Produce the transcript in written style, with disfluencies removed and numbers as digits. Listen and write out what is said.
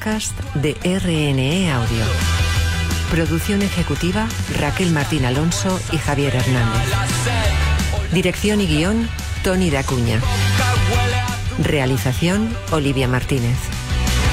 podcast de RNE Audio. Producción ejecutiva Raquel Martín Alonso y Javier Hernández. Dirección y guión Tony de Acuña. Realización Olivia Martínez.